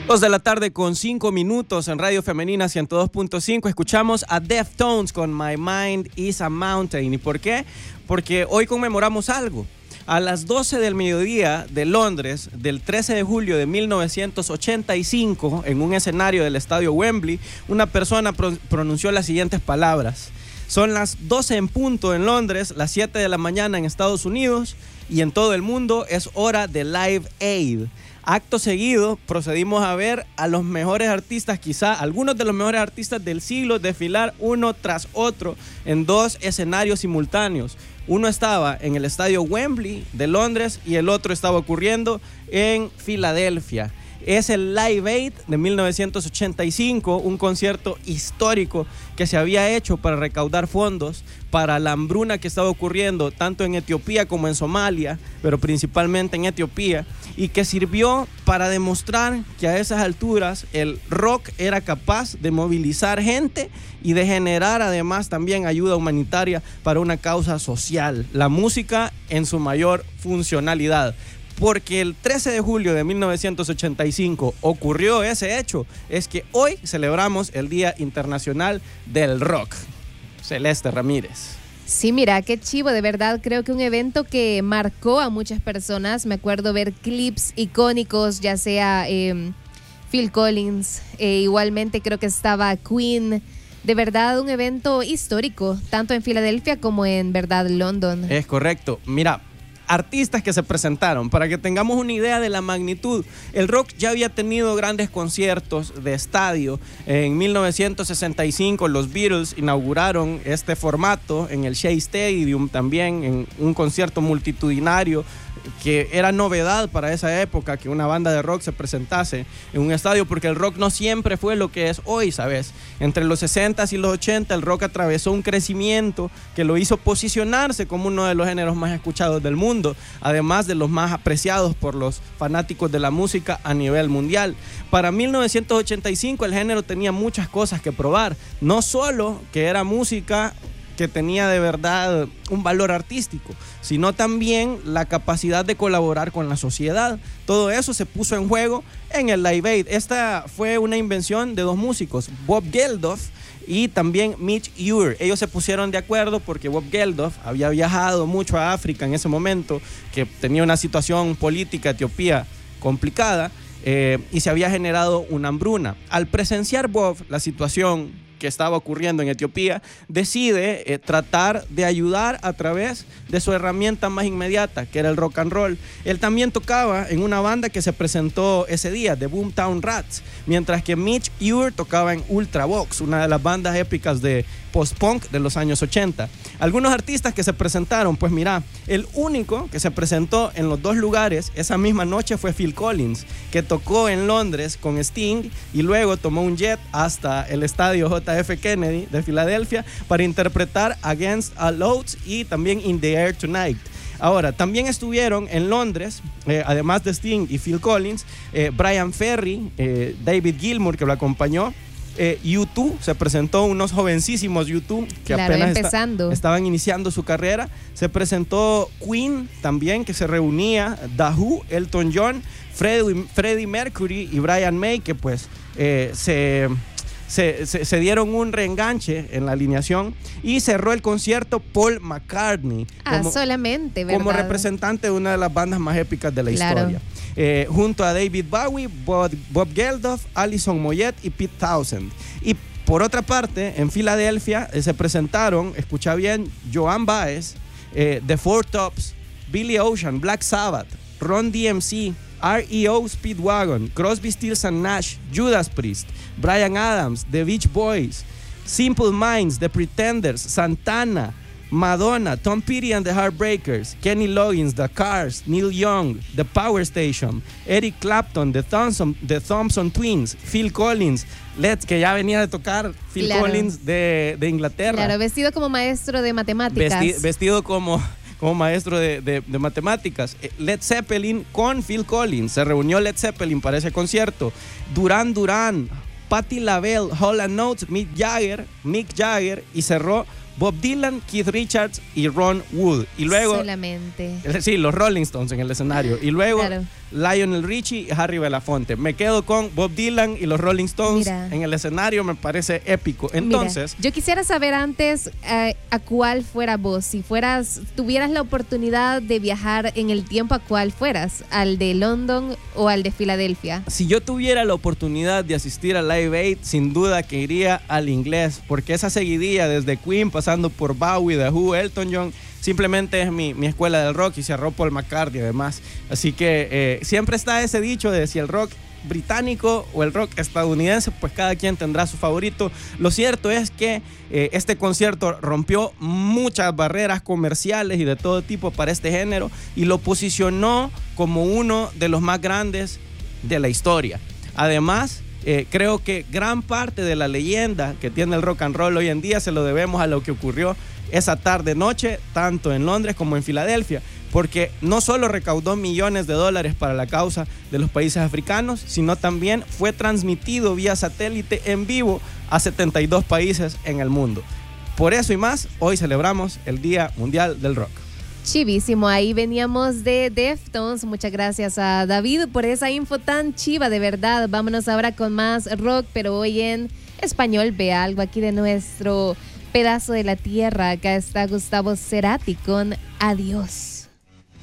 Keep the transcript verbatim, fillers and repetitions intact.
Dos de la tarde con cinco minutos en Radio Femenina ciento dos punto cinco. Escuchamos a Deftones con My Mind is a Mountain. ¿Y por qué? Porque hoy conmemoramos algo. A las doce del mediodía de Londres, del trece de julio de mil novecientos ochenta y cinco, en un escenario del estadio Wembley, una persona pro- pronunció las siguientes palabras. Son las doce en punto en Londres, las siete de la mañana en Estados Unidos y en todo el mundo es hora de Live Aid. Acto seguido, procedimos a ver a los mejores artistas, quizá algunos de los mejores artistas del siglo, desfilar uno tras otro en dos escenarios simultáneos. Uno estaba en el estadio Wembley de Londres y el otro estaba ocurriendo en Filadelfia. Es el Live Aid de mil novecientos ochenta y cinco, un concierto histórico que se había hecho para recaudar fondos para la hambruna que estaba ocurriendo tanto en Etiopía como en Somalia, pero principalmente en Etiopía, y que sirvió para demostrar que a esas alturas el rock era capaz de movilizar gente y de generar además también ayuda humanitaria para una causa social, la música en su mayor funcionalidad. Porque el trece de julio de mil novecientos ochenta y cinco ocurrió ese hecho, es que hoy celebramos el Día Internacional del Rock. Celeste Ramírez. Sí, mira, qué chivo, de verdad, creo que un evento que marcó a muchas personas. Me acuerdo ver clips icónicos, ya sea eh, Phil Collins, eh, igualmente creo que estaba Queen. De verdad, un evento histórico, tanto en Filadelfia como en, verdad, London. Es correcto. Mira, artistas que se presentaron, para que tengamos una idea de la magnitud. El rock ya había tenido grandes conciertos de estadio. En mil novecientos sesenta y cinco los Beatles inauguraron este formato en el Shea Stadium, también en un concierto multitudinario que era novedad para esa época, que una banda de rock se presentase en un estadio, porque el rock no siempre fue lo que es hoy, ¿sabes? Entre los sesenta y los ochenta el rock atravesó un crecimiento que lo hizo posicionarse como uno de los géneros más escuchados del mundo, además de los más apreciados por los fanáticos de la música a nivel mundial. Para mil novecientos ochenta y cinco el género tenía muchas cosas que probar, no solo que era música que tenía de verdad un valor artístico, sino también la capacidad de colaborar con la sociedad. Todo eso se puso en juego en el Live Aid. Esta fue una invención de dos músicos, Bob Geldof y también Mitch Ure. Ellos se pusieron de acuerdo porque Bob Geldof había viajado mucho a África en ese momento, que tenía una situación política Etiopía complicada, eh, y se había generado una hambruna. Al presenciar Bob la situación que estaba ocurriendo en Etiopía, decide eh, tratar de ayudar a través de su herramienta más inmediata, que era el rock and roll. Él también tocaba en una banda que se presentó ese día, The Boomtown Rats, mientras que Mitch Ure tocaba en Ultravox, una de las bandas épicas de post-punk de los años ochenta. Algunos artistas que se presentaron, pues mira, el único que se presentó en los dos lugares esa misma noche fue Phil Collins, que tocó en Londres con Sting y luego tomó un jet hasta el estadio J F Kennedy de Filadelfia para interpretar Against All Odds y también In the Air Tonight. Ahora, también estuvieron en Londres, eh, además de Sting y Phil Collins, eh, Brian Ferry, eh, David Gilmour, que lo acompañó. Eh, U dos se presentó, unos jovencísimos U dos que claro, apenas empezando. Esta, estaban iniciando su carrera. Se presentó Queen también, que se reunía, The Who, Elton John, Freddie, Freddie Mercury y Brian May, que pues eh, se, se, se, se dieron un reenganche en la alineación, y cerró el concierto Paul McCartney ah, como, solamente, ¿verdad? como representante de una de las bandas más épicas de la claro. historia. Eh, junto a David Bowie, Bob, Bob Geldof, Alison Moyet y Pete Townshend. Y por otra parte, en Filadelfia eh, se presentaron, escucha bien, Joan Baez, eh, The Four Tops, Billy Ocean, Black Sabbath, Run D M C, R E O Speedwagon, Crosby, Stills and Nash, Judas Priest, Bryan Adams, The Beach Boys, Simple Minds, The Pretenders, Santana, Madonna, Tom Petty and the Heartbreakers, Kenny Loggins, The Cars, Neil Young, The Power Station, Eric Clapton, The Thompson, The Thompson Twins, Phil Collins, Let's, que ya venía de tocar Phil claro. Collins de, de Inglaterra. Claro, vestido como maestro de matemáticas. Vesti, vestido como, como maestro de, de, de matemáticas. Led Zeppelin con Phil Collins. Se reunió Led Zeppelin para ese concierto. Duran Duran, Patti LaBelle, Hall and Oates, Mick Jagger, Mick Jagger, y cerró Bob Dylan, Keith Richards y Ron Wood. Y luego, solamente. Sí, los Rolling Stones en el escenario. Y luego, claro. Lionel Richie y Harry Belafonte. Me quedo con Bob Dylan y los Rolling Stones. Mira, en el escenario, me parece épico. Entonces, mira, yo quisiera saber antes eh, a cuál fuera vos. Si fueras, tuvieras la oportunidad de viajar en el tiempo, ¿a cuál fueras? ¿Al de London o al de Filadelfia? Si yo tuviera la oportunidad de asistir a Live Aid, sin duda que iría al inglés, porque esa seguidilla desde Queen, pasando por Bowie, The Who, Elton John, simplemente es mi, mi escuela del rock, y cerró Paul McCartney además. Así que eh, siempre está ese dicho de si el rock británico o el rock estadounidense, pues cada quien tendrá su favorito. Lo cierto es que eh, este concierto rompió muchas barreras comerciales y de todo tipo para este género y lo posicionó como uno de los más grandes de la historia. Además, Eh, creo que gran parte de la leyenda que tiene el rock and roll hoy en día se lo debemos a lo que ocurrió esa tarde-noche, tanto en Londres como en Filadelfia, porque no solo recaudó millones de dólares para la causa de los países africanos, sino también fue transmitido vía satélite en vivo a setenta y dos países en el mundo. Por eso y más, hoy celebramos el Día Mundial del Rock. Chivísimo, ahí veníamos de Deftones. Muchas gracias a David por esa info tan chiva, de verdad. Vámonos ahora con más rock, pero hoy en español. Ve algo aquí de nuestro pedazo de la tierra. Acá está Gustavo Cerati con Adiós.